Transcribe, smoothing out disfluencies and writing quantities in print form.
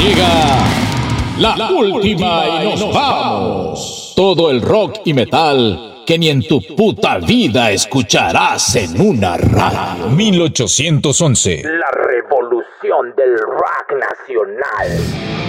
Llega la última y nos vamos. Todo el rock y metal que ni en tu puta vida escucharás en una radio. 1811. La revolución del rock nacional.